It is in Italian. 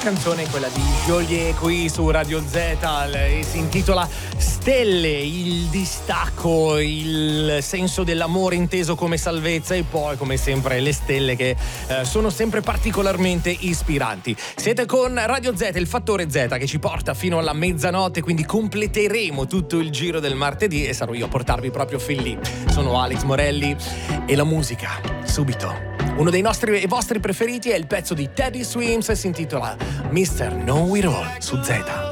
canzone è quella di Geolier qui su Radio Z e si intitola Stelle, il distacco, il senso dell'amore inteso come salvezza e poi come sempre le stelle che sono sempre particolarmente ispiranti. Siete con Radio Z, il fattore Z che ci porta fino alla mezzanotte, quindi completeremo tutto il giro del martedì e sarò io a portarvi proprio fin lì. Sono Alex Morelli e la musica, subito. Uno dei nostri e vostri preferiti è il pezzo di Teddy Swims e si intitola Mr. Know It All su Z.